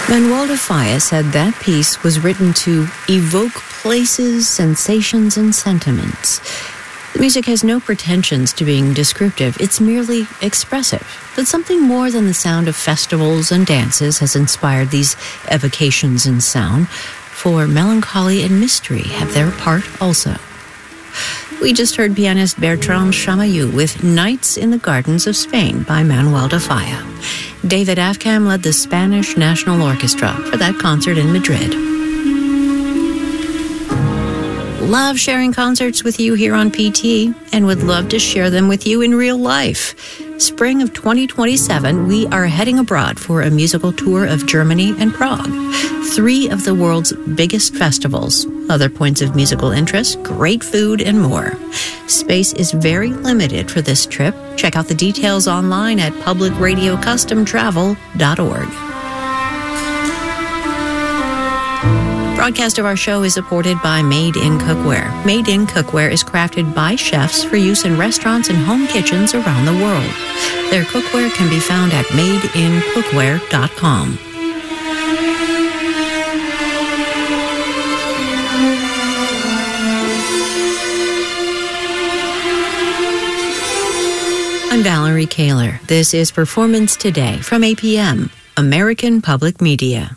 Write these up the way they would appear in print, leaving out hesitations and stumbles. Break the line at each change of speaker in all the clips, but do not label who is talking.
Manuel de Falla said that piece was written to evoke places, sensations, and sentiments. The music has no pretensions to being descriptive. It's merely expressive. But something more than the sound of festivals and dances has inspired these evocations in sound, for melancholy and mystery have their part also. We just heard pianist Bertrand Chamayou with Nights in the Gardens of Spain by Manuel de Falla. David Afkam led the Spanish National Orchestra for that concert in Madrid. Love sharing concerts with you here on PT and would love to share them with you in real life. Spring of 2027, we are heading abroad for a musical tour of Germany and Prague, 3 of the world's biggest festivals, other points of musical interest, great food, and more. Space is very limited for this trip. Check out the details online at publicradiocustomtravel.org. Broadcast of our show is supported by Made in Cookware. Made in Cookware is crafted by chefs for use in restaurants and home kitchens around the world. Their cookware can be found at madeincookware.com. I'm Valerie Kaler. This is Performance Today from APM, American Public Media.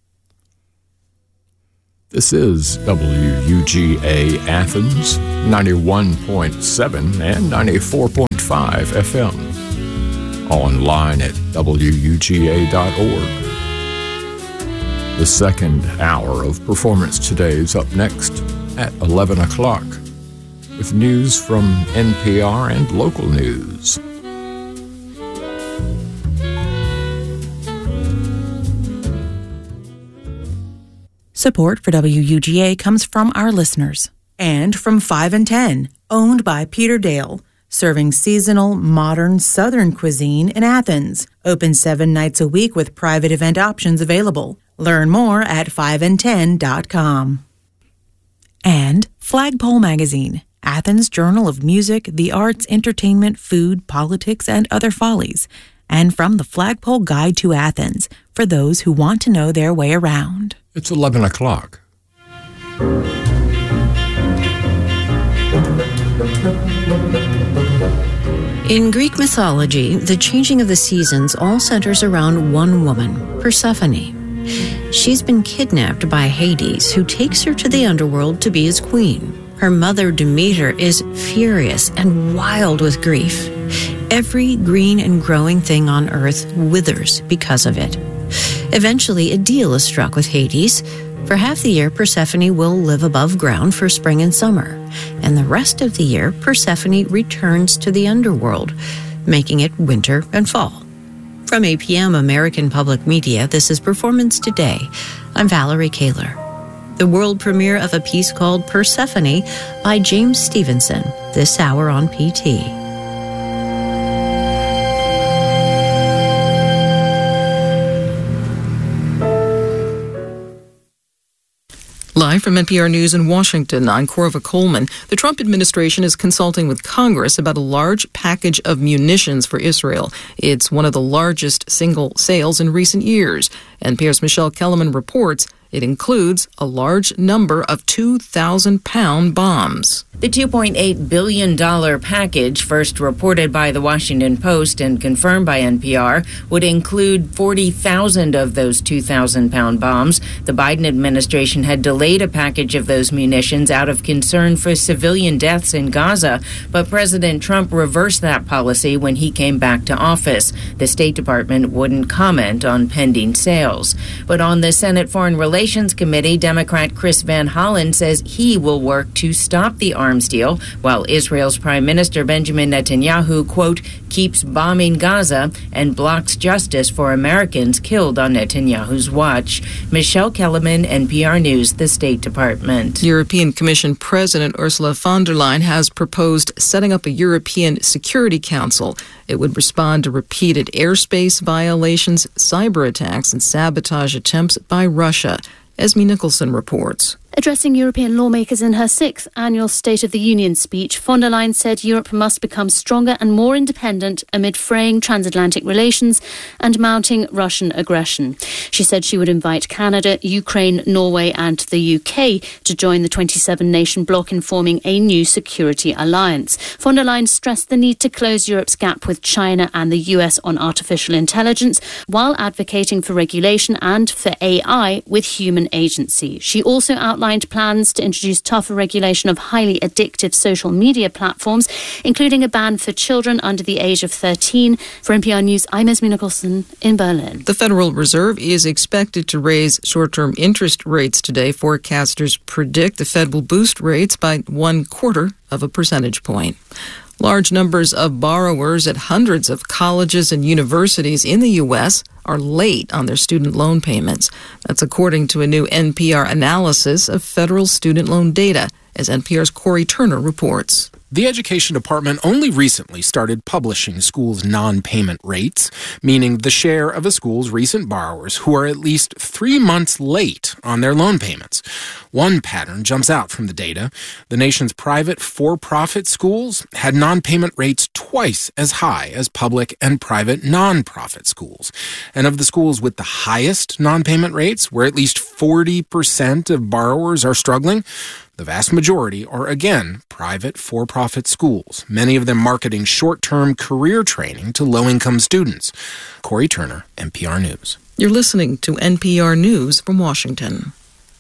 This is WUGA Athens, 91.7 and 94.5 FM. Online at WUGA.org. The second hour of Performance Today is up next at 11 o'clock with news from NPR and local news.
Support for WUGA comes from our listeners and from 5 and 10, owned by Peter Dale, serving seasonal, modern Southern cuisine in Athens. Open 7 nights a week with private event options available. Learn more at 5and10.com. And Flagpole Magazine, Athens' journal of music, the arts, entertainment, food, politics, and other follies. And from the Flagpole Guide to Athens, for those who want to know their way around.
It's 11 o'clock.
In Greek mythology, the changing of the seasons all centers around one woman, Persephone. She's been kidnapped by Hades, who takes her to the underworld to be his queen. Her mother, Demeter, is furious and wild with grief. Every green and growing thing on earth withers because of it. Eventually, a deal is struck with Hades. For half the year, Persephone will live above ground for spring and summer, and the rest of the year, Persephone returns to the underworld, making it winter and fall. From APM American Public Media, this is Performance Today. I'm Valerie Kaler. The world premiere of a piece called Persephone by James Stevenson, this hour on PT.
Live from NPR News in Washington, I'm Corva Coleman. The Trump administration is consulting with Congress about a large package of munitions for Israel. It's one of the largest single sales in recent years. NPR's Michelle Kellerman reports it includes a large number of 2,000-pound bombs.
The $2.8 billion package, first reported by The Washington Post and confirmed by NPR, would include 40,000 of those 2,000-pound bombs. The Biden administration had delayed a package of those munitions out of concern for civilian deaths in Gaza, but President Trump reversed that policy when he came back to office. The State Department wouldn't comment on pending sales. But on the Senate Foreign Relations Committee, Democrat Chris Van Hollen says he will work to stop the arms deal, while Israel's Prime Minister Benjamin Netanyahu, quote, keeps bombing Gaza and blocks justice for Americans killed on Netanyahu's watch. Michelle Kellerman, NPR News, the State Department.
European Commission President Ursula von der Leyen has proposed setting up a European Security Council. It would respond to repeated airspace violations, cyber attacks, and sabotage attempts by Russia. Esme Nicholson reports.
Addressing European lawmakers in her sixth annual State of the Union speech, von der Leyen said Europe must become stronger and more independent amid fraying transatlantic relations and mounting Russian aggression. She said she would invite Canada, Ukraine, Norway and the UK to join the 27-nation bloc in forming a new security alliance. Von der Leyen stressed the need to close Europe's gap with China and the US on artificial intelligence, while advocating for regulation and for AI with human agency. She also outlined plans to introduce tougher regulation of highly addictive social media platforms, including a ban for children under the age of 13. For NPR News, I'm Esme Nicholson in Berlin.
The Federal Reserve is expected to raise short-term interest rates today. Forecasters predict the Fed will boost rates by 1/4 of a percentage point. Large numbers of borrowers at hundreds of colleges and universities in the U.S. are late on their student loan payments. That's according to a new NPR analysis of federal student loan data, as NPR's Corey Turner reports.
The Education Department only recently started publishing schools' non-payment rates, meaning the share of a school's recent borrowers who are at least 3 months late on their loan payments. One pattern jumps out from the data. The nation's private for-profit schools had non-payment rates twice as high as public and private non-profit schools. And of the schools with the highest non-payment rates, where at least 40% of borrowers are struggling, the vast majority are, again, private for-profit schools, many of them marketing short-term career training to low-income students. Corey Turner, NPR News.
You're listening to NPR News from Washington.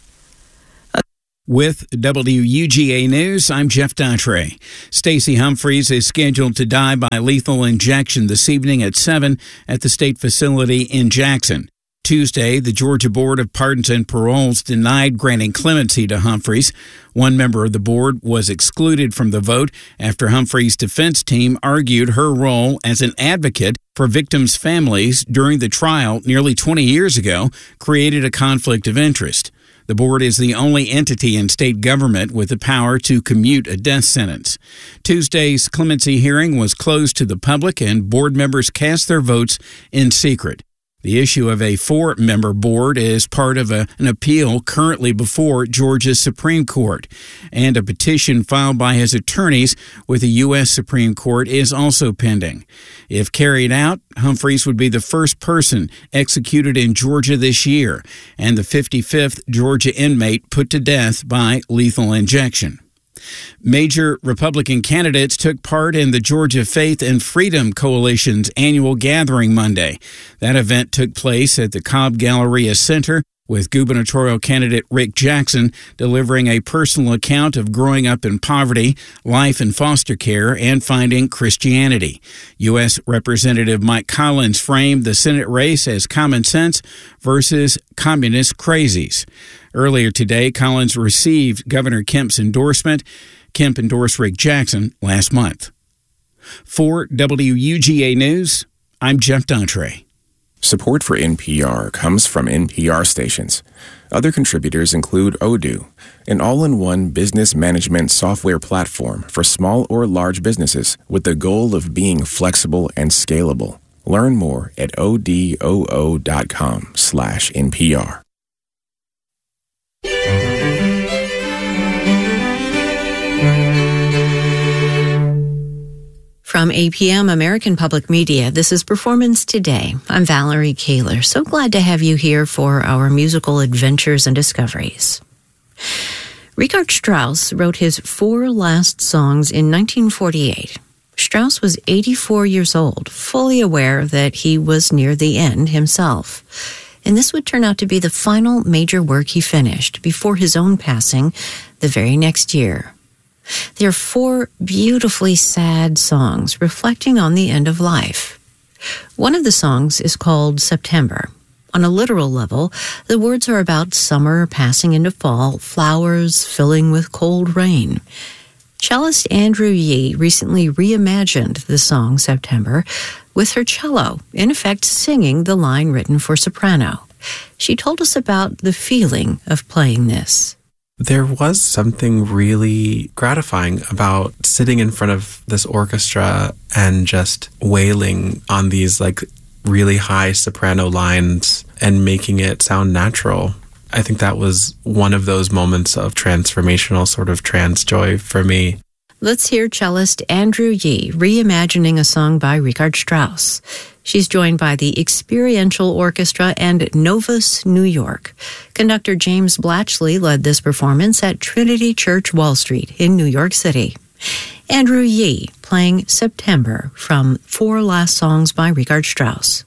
With WUGA News, I'm Jeff Dattray. Stacey Humphreys is scheduled to die by lethal injection this evening at 7 at the state facility in Jackson. Tuesday, the Georgia Board of Pardons and Paroles denied granting clemency to Humphreys. One member of the board was excluded from the vote after Humphreys' defense team argued her role as an advocate for victims' families during the trial nearly 20 years ago created a conflict of interest. The board is the only entity in state government with the power to commute a death sentence. Tuesday's clemency hearing was closed to the public, and board members cast their votes in secret. The issue of a 4-member board is part of an appeal currently before Georgia's Supreme Court, and a petition filed by his attorneys with the U.S. Supreme Court is also pending. If carried out, Humphreys would be the first person executed in Georgia this year, and the 55th Georgia inmate put to death by lethal injection. Major Republican candidates took part in the Georgia Faith and Freedom Coalition's annual gathering Monday. That event took place at the Cobb Galleria Center, with gubernatorial candidate Rick Jackson delivering a personal account of growing up in poverty, life in foster care, and finding Christianity. U.S. Representative Mike Collins framed the Senate race as common sense versus communist crazies. Earlier today, Collins received Governor Kemp's endorsement. Kemp endorsed Rick Jackson last month. For WUGA News, I'm Jeff Dattray.
Support for NPR comes from NPR stations. Other contributors include Odoo, an all-in-one business management software platform for small or large businesses with the goal of being flexible and scalable. Learn more at odoo.com/NPR.
From APM American Public Media, this is Performance Today. I'm Valerie Kaler. So glad to have you here for our musical adventures and discoveries. Richard Strauss wrote his 4 last songs in 1948. Strauss was 84 years old, fully aware that he was near the end himself. And this would turn out to be the final major work he finished before his own passing the very next year. There are 4 beautifully sad songs reflecting on the end of life. One of the songs is called September. On a literal level, the words are about summer passing into fall, flowers filling with cold rain. Cellist Andrew Yee recently reimagined the song September with her cello, in effect singing the line written for soprano. She told us about the feeling of playing this.
There was something really gratifying about sitting in front of this orchestra and just wailing on these really high soprano lines and making it sound natural. I think that was one of those moments of transformational sort of trance joy for me.
Let's hear cellist Andrew Yee reimagining a song by Richard Strauss. She's joined by the Experiential Orchestra and Novus New York. Conductor James Blatchley led this performance at Trinity Church Wall Street in New York City. Andrew Yee playing September from 4 Last Songs by Richard Strauss.